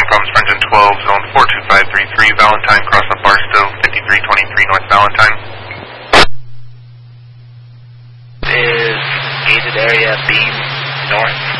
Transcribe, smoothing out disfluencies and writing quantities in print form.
problems for engine 12, zone 42533, Valentine, cross up Barstow, 5323 North Valentine. Is gated area beam north?